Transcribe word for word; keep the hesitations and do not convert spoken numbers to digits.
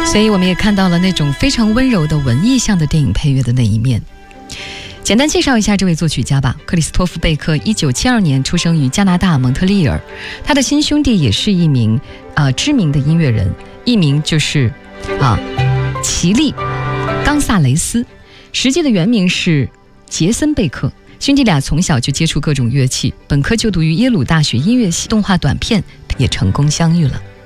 所以我们也看到了那种非常温柔的文艺向的电影配乐的那一面。简单介绍一下这位作曲家吧。克里斯托弗·贝克一九七二年出生于加拿大蒙特利尔，他的亲兄弟也是一名、呃、知名的音乐人，艺名就是啊齐利·冈萨雷斯，实际的原名是杰森·贝克。兄弟俩从小就接触各种乐器，本科就读于耶鲁大学音乐系，动画短片也成功相遇了。